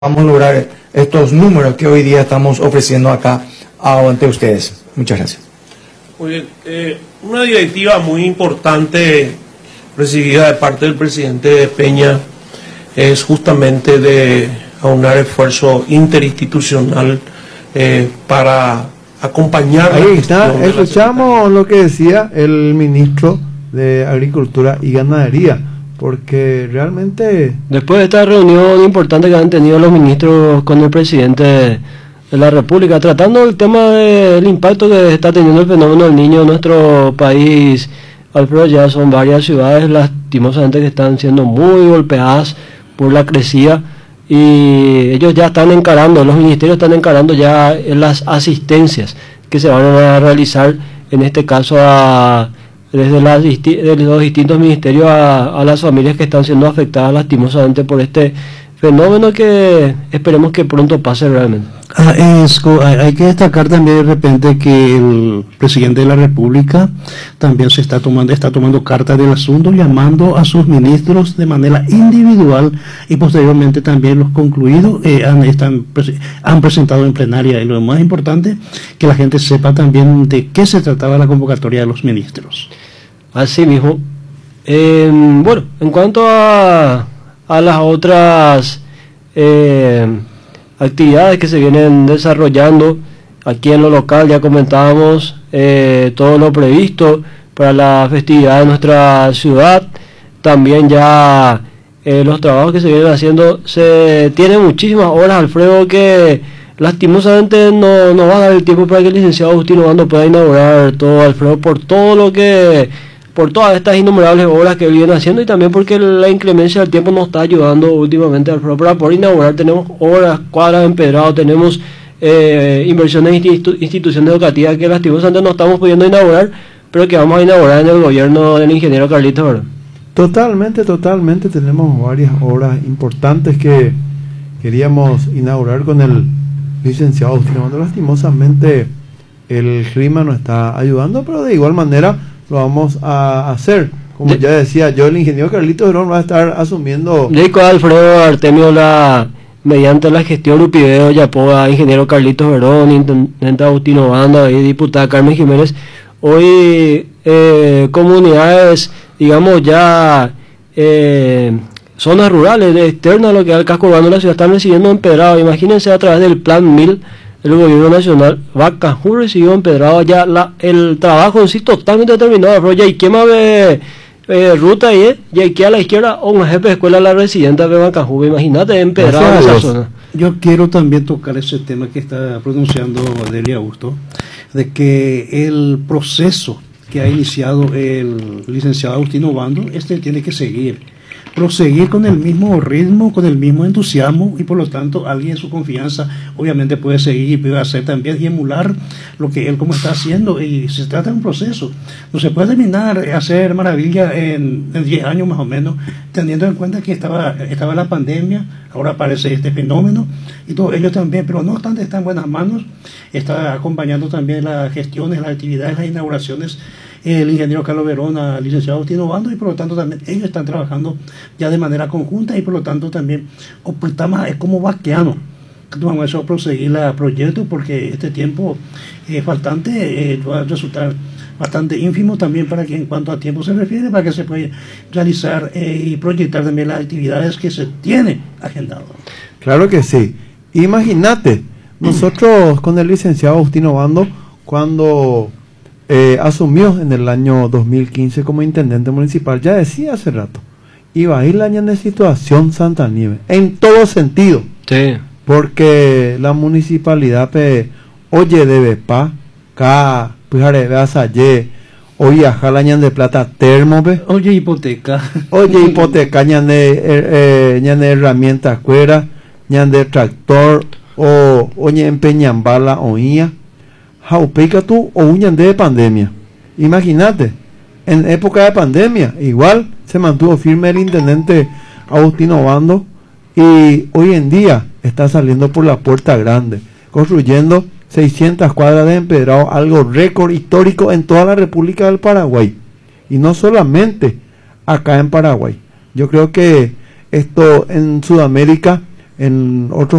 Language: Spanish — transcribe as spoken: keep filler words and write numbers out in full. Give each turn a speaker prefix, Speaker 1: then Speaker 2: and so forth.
Speaker 1: vamos a lograr estos números que hoy día estamos ofreciendo acá ante ustedes. Muchas gracias.
Speaker 2: Muy bien. Eh, una directiva muy importante recibida de parte del presidente Peña es justamente de aunar esfuerzo interinstitucional eh, para acompañar.
Speaker 3: Ahí está, escuchamos lo que decía el ministro de Agricultura y Ganadería, porque realmente...
Speaker 4: Después de esta reunión importante que han tenido los ministros con el presidente de la República, tratando el tema del impacto que está teniendo el fenómeno del niño en nuestro país, Alfredo, ya son varias ciudades lastimosamente que están siendo muy golpeadas por la crecida, y ellos ya están encarando, los ministerios están encarando ya las asistencias que se van a realizar, en este caso a, desde, las, desde los distintos ministerios a, a las familias que están siendo afectadas lastimosamente por este fenómeno, que esperemos que pronto pase realmente.
Speaker 5: Ah, es, hay que destacar también de repente que el presidente de la República también se está tomando está tomando carta del asunto, llamando a sus ministros de manera individual, y posteriormente también los concluidos eh, han, están, han presentado en plenaria. Y lo más importante, que la gente sepa también de qué se trataba la convocatoria de los ministros.
Speaker 4: Así mismo. Eh, bueno, en cuanto a, a las otras eh, actividades que se vienen desarrollando aquí en lo local, ya comentábamos eh, todo lo previsto para la festividad de nuestra ciudad. También ya eh, los trabajos que se vienen haciendo, se tienen muchísimas horas, Alfredo, que lastimosamente no, no va a dar el tiempo para que el licenciado Agustín Obando pueda inaugurar todo, Alfredo, por todo lo que, por todas estas innumerables obras que vienen haciendo, y también porque la inclemencia del tiempo nos está ayudando últimamente, Alfredo, para poder inaugurar. Tenemos obras, cuadras empedradas, tenemos eh, inversiones en institu instituciones educativas que lastimosamente no estamos pudiendo inaugurar, pero que vamos a inaugurar en el gobierno del ingeniero Carlitos, ¿verdad?
Speaker 3: Totalmente, totalmente, tenemos varias obras importantes que queríamos inaugurar con el licenciado Agustín Obando. Lastimosamente el clima nos está ayudando, pero de igual manera lo vamos a hacer. Como de, ya decía yo, el ingeniero Carlitos Verón va a estar asumiendo...
Speaker 4: Dico Alfredo Artemio, la, mediante la gestión Upideo, Yapoa, ingeniero Carlitos Verón, intendente Agustín Obando y diputada Carmen Jiménez, hoy eh, comunidades, digamos ya eh, zonas rurales externas a lo que es el casco urbano de la ciudad, están recibiendo empedrado. Imagínense, a través del plan mil el gobierno nacional, Vacajú recibió empedrado ya la, el trabajo en sí totalmente terminado, pero ya hay que más de eh, ruta ahí, eh, ya hay que a la izquierda o un jefe de escuela la residente de Vacajú, imagínate empedrado en esa zona.
Speaker 5: Yo quiero también tocar ese tema que está pronunciando Delia Augusto, de que el proceso que ha iniciado el licenciado Agustín Obando, este tiene que seguir. proseguir con el mismo ritmo, con el mismo entusiasmo, y por lo tanto alguien en su confianza obviamente puede seguir y puede hacer también y emular lo que él como está haciendo. Y se trata de un proceso, no se puede terminar hacer maravilla en diez años más o menos, teniendo en cuenta que estaba, estaba la pandemia, ahora aparece este fenómeno y todo ello también, pero no obstante está en buenas manos, está acompañando también las gestiones, las actividades, las inauguraciones el ingeniero Carlos Verón, el licenciado Agustín Obando, y por lo tanto también ellos están trabajando ya de manera conjunta, y por lo tanto también optamos, es como vaqueano, vamos a proseguir el proyecto, porque este tiempo eh, faltante eh, va a resultar bastante ínfimo también para que en cuanto a tiempo se refiere, para que se pueda realizar eh, y proyectar también las actividades que se tienen agendadas.
Speaker 3: Claro que sí. Imagínate, nosotros con el licenciado Agustín Obando, cuando Eh, asumió en el año dos mil quince como intendente municipal, ya decía hace rato, iba a ir la de situación Santa Nieves, en todo sentido,
Speaker 4: sí,
Speaker 3: porque la municipalidad pe, oye debe pa, ca, pujare beasaye, oye ajá la de plata termo pe,
Speaker 5: oye hipoteca,
Speaker 3: oye hipoteca, ñande eh, ñande herramientas cuera, ñande tractor, o oye empeñan bala oía. Jaupeca tú o uñan de pandemia. Imagínate, en época de pandemia, igual se mantuvo firme el intendente Agustín Obando, y hoy en día está saliendo por la puerta grande, construyendo seiscientas cuadras de empedrado, algo récord histórico en toda la República del Paraguay, y no solamente acá en Paraguay. Yo creo que esto en Sudamérica en otros